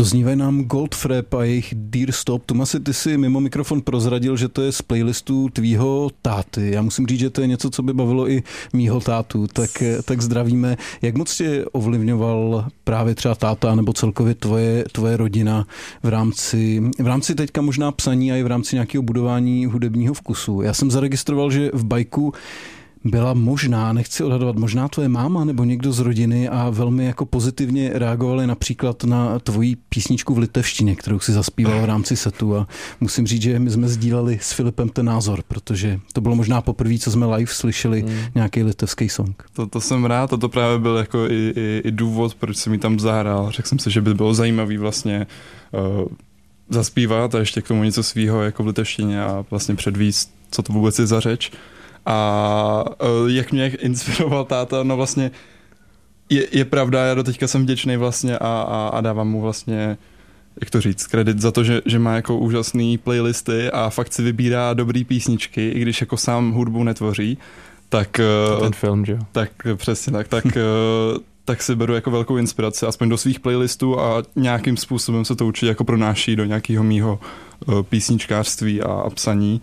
Doznívají nám Goldfrapp a jejich Dear Stop. Tomasi, ty si mimo mikrofon prozradil, že to je z playlistu tvýho táty. Já musím říct, že to je něco, co by bavilo i mýho tátu, tak zdravíme. Jak moc tě ovlivňoval právě třeba táta nebo celkově tvoje rodina v rámci teďka možná psaní a i v rámci nějakého budování hudebního vkusu? Já jsem zaregistroval, že v bajku byla možná, nechci odhadovat, možná tvoje máma nebo někdo z rodiny a velmi jako pozitivně reagovali například na tvoji písničku v litevštině, kterou si zaspíval v rámci setu, a musím říct, že my jsme sdíleli s Filipem ten názor, protože to bylo možná poprvé, co jsme live slyšeli nějaký litevský song. To jsem rád, to právě byl jako i důvod, proč jsem mi tam zahrál. Řekl jsem si, že by bylo zajímavý vlastně zaspívat a ještě k tomu něco svýho jako v litevštině a vlastně předvíst, co to vůbec je za řeč. A jak mě inspiroval táta, no vlastně je pravda, já do teďka jsem vděčný vlastně a dávám mu vlastně, jak to říct, kredit za to, že má jako úžasný playlisty a fakt si vybírá dobrý písničky, i když jako sám hudbu netvoří, tak... Ten film, že jo? Tak přesně tak si beru jako velkou inspiraci, aspoň do svých playlistů a nějakým způsobem se to určitě jako pronáší do nějakého mýho písničkářství a psaní.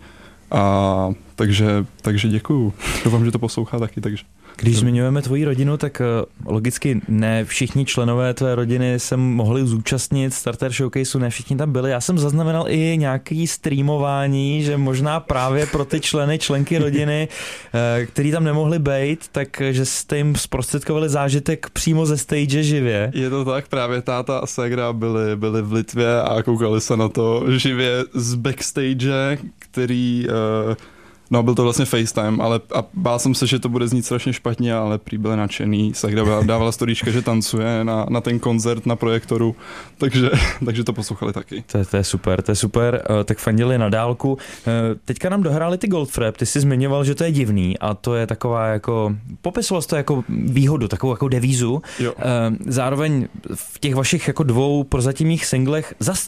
A takže děkuju. Doufám, že to poslouchá taky, takže. Když zmiňujeme tvoji rodinu, tak logicky ne všichni členové tvé rodiny se mohli zúčastnit Starter Showcaseu, ne všichni tam byli. Já jsem zaznamenal i nějaký streamování, že možná právě pro ty členky rodiny, který tam nemohli být, takže jste jim zprostředkovali zážitek přímo ze stage živě. Je to tak, právě táta a ségra byli v Litvě a koukali se na to živě z backstage, který... No, byl to vlastně FaceTime, ale a bál jsem se, že to bude znít strašně špatně, ale prý byli nadšený. Sakra dávala storíčka, že tancuje na ten koncert na projektoru, takže to poslouchali taky. To je super. Tak fandili na dálku. Teďka nám dohráli ty Goldfrapp, ty jsi zmiňoval, že to je divný a to je taková jako, popisoval jsi to jako výhodu, takovou jako devízu. Jo. Zároveň v těch vašich jako dvou prozatímních singlech zas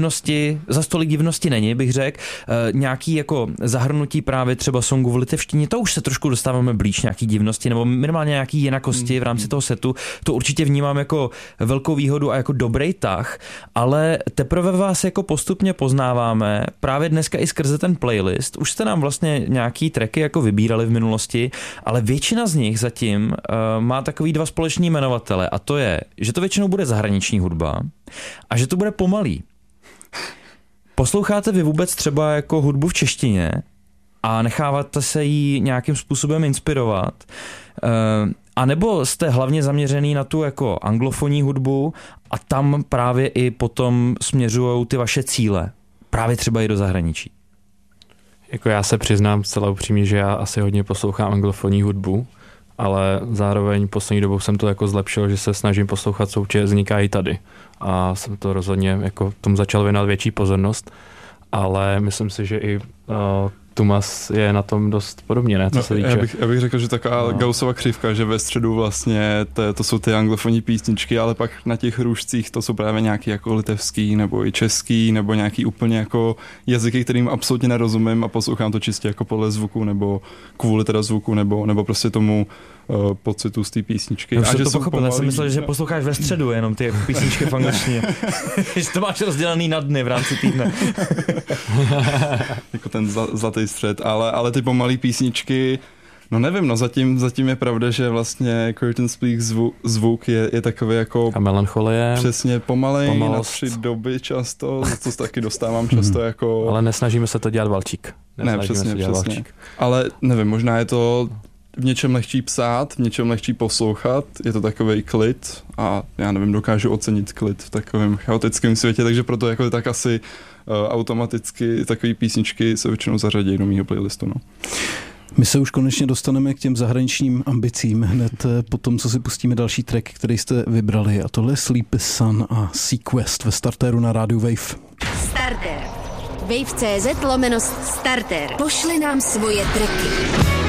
tolik divnosti není, bych řekl. Nějaký jako zahrnutí právě třeba songu v litevštině, to už se trošku dostáváme blíž nějaký divnosti nebo minimálně nějaký jinakosti v rámci toho setu. To určitě vnímám jako velkou výhodu a jako dobrý tah, ale teprve vás jako postupně poznáváme právě dneska i skrze ten playlist. Už jste nám vlastně nějaký tracky jako vybírali v minulosti, ale většina z nich zatím má takový dva společný jmenovatele a to je, že to většinou bude zahraniční hudba a že to bude pomalý. Posloucháte vy vůbec třeba jako hudbu v češtině a necháváte se jí nějakým způsobem inspirovat? A nebo jste hlavně zaměřený na tu jako anglofonní hudbu a tam právě i potom směřujou ty vaše cíle? Právě třeba i do zahraničí. Jako já se přiznám zcela upřímně, že já asi hodně poslouchám anglofonní hudbu, ale zároveň poslední dobou jsem to jako zlepšil, že se snažím poslouchat, co určitě vzniká i tady. A jsem to rozhodně jako tomu začal věnovat větší pozornost, ale myslím si, že i Tumas je na tom dost podobně, ne? Co se týče. Já bych řekl, že taková Gaussova křivka, že ve středu vlastně to jsou ty anglofonní písničky, ale pak na těch růžcích to jsou právě nějaký jako litevský nebo i český nebo nějaký úplně jako jazyky, kterým absolutně nerozumím a poslouchám to čistě jako podle zvuku nebo kvůli teda zvuku nebo prostě tomu pocitu z té písničky. Já jsem to pochopil, já jsem myslel, že posloucháš ve středu jenom ty písničky v angličtině. Že to máš rozdělaný na dny v rámci týdne. Jako ten zlatý střed, ale ty pomalý písničky, no nevím, no zatím je pravda, že vlastně Curtain Speak zvuk je takový jako... A melancholie. Přesně, pomalej na 3 doby často, co taky dostávám často jako... Ale nesnažíme se to dělat valčík. Ne, přesně. Ale nevím, možná je to v něčem lehčí psát, v něčem lehčí poslouchat, je to takovej klid a já nevím, dokážu ocenit klid v takovém chaotickém světě, takže proto jako tak asi automaticky takové písničky se většinou zařadí do mýho playlistu. No. My se už konečně dostaneme k těm zahraničním ambicím hned po tom, co si pustíme další track, který jste vybrali, a tohle je Sleepy Sun a Sequest ve Starteru na rádiu Wave. Starter. Wave.cz/starter. Pošli nám svoje tracky.